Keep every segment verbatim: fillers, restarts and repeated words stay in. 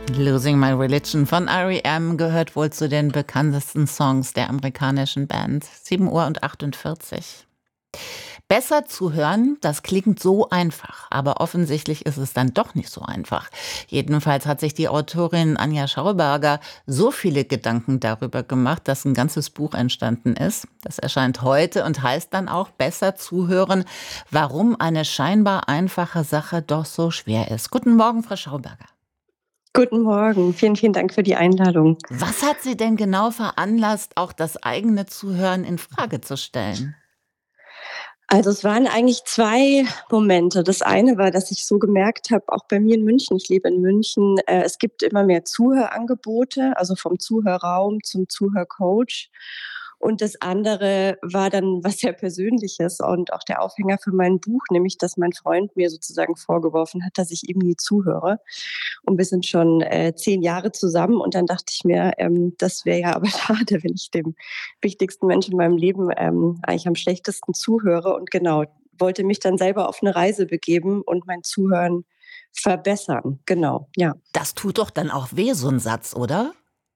Losing My Religion von R E M gehört wohl zu den bekanntesten Songs der amerikanischen Band. sieben Uhr und achtundvierzig. Besser zuhören, das klingt so einfach, aber offensichtlich ist es dann doch nicht so einfach. Jedenfalls hat sich die Autorin Anja Schauberger so viele Gedanken darüber gemacht, dass ein ganzes Buch entstanden ist. Das erscheint heute und heißt dann auch Besser zuhören, warum eine scheinbar einfache Sache doch so schwer ist. Guten Morgen, Frau Schauberger. Guten Morgen. Vielen, vielen Dank für die Einladung. Was hat Sie denn genau veranlasst, auch das eigene Zuhören in Frage zu stellen? Also, es waren eigentlich zwei Momente. Das eine war, dass ich so gemerkt habe, auch bei mir in München, ich lebe in München, äh, es gibt immer mehr Zuhörangebote, also vom Zuhörraum zum Zuhörcoach. Und das andere war dann was sehr Persönliches und auch der Aufhänger für mein Buch, nämlich dass mein Freund mir sozusagen vorgeworfen hat, dass ich ihm nie zuhöre. Und wir sind schon, äh, zehn Jahre zusammen und dann dachte ich mir, ähm, das wäre ja aber schade, wenn ich dem wichtigsten Menschen in meinem Leben, ähm, eigentlich am schlechtesten zuhöre und genau, wollte mich dann selber auf 'ne Reise begeben und mein Zuhören verbessern. Genau, ja. Das tut doch dann auch weh, so 'n Satz, oder?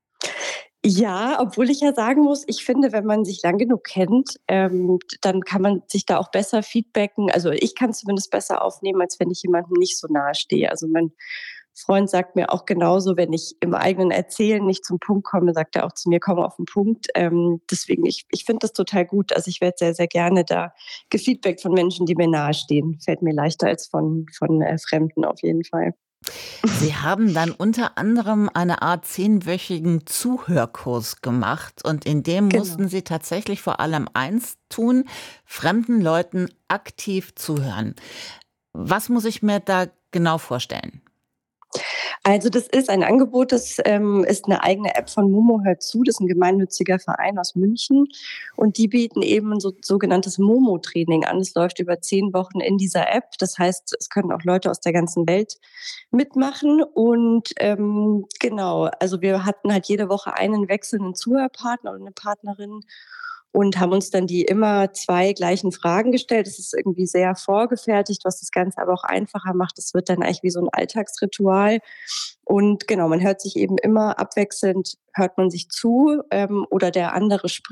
Ja, obwohl ich ja sagen muss, ich finde, wenn man sich lang genug kennt, ähm, d dann kann man sich da auch besser feedbacken. Also, ich kann's zumindest besser aufnehmen, als wenn ich jemandem nicht so nahe stehe. Also, mein Freund sagt mir auch genauso, wenn ich im eigenen Erzählen nicht zum Punkt komme, sagt er auch zu mir: „Komm auf 'n Punkt.“ Ähm, deswegen, ich ich finde das total gut. Also, ich werde sehr, sehr gerne da gefeedbackt von Menschen, die mir nahestehen. Fällt mir leichter als von von, äh, Fremden auf jeden Fall. Sie haben dann unter anderem eine Art zehnwöchigen Zuhörkurs gemacht und in dem Genau. mussten Sie tatsächlich vor allem eins tun: fremden Leuten aktiv zuhören. Was muss ich mir da genau vorstellen? Also, das ist ein Angebot, das, ähm, ist 'ne eigene App von Momo Hört zu. Das ist 'n gemeinnütziger Verein aus München und die bieten eben 'n so sogenanntes Momo-Training an. Es läuft über zehn Wochen in dieser App. Das heißt, es können auch Leute aus der ganzen Welt mitmachen und, ähm, genau, also, wir hatten halt jede Woche einen wechselnden Zuhörpartner oder 'ne Partnerin und haben uns dann die immer zwei gleichen Fragen gestellt. Es ist irgendwie sehr vorgefertigt, was das Ganze aber auch einfacher macht. Das wird dann eigentlich wie so 'n Alltagsritual. Und genau, man hört sich eben immer abwechselnd hört man sich zu, ähm, oder der andere spr